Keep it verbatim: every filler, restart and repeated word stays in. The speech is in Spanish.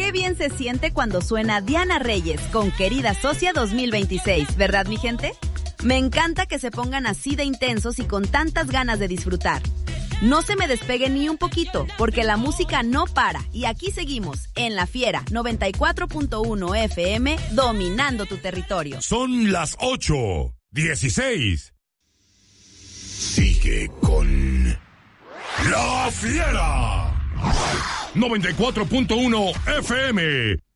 Qué bien se siente cuando suena Diana Reyes con Querida Socia dos mil veintiséis, ¿verdad, mi gente? Me encanta que se pongan así de intensos y con tantas ganas de disfrutar. No se me despegue ni un poquito, porque la música no para. Y aquí seguimos, en La Fiera, noventa y cuatro punto uno F M, dominando tu territorio. Son las ocho dieciséis. Sigue con La Fiera. noventa y cuatro punto uno F M.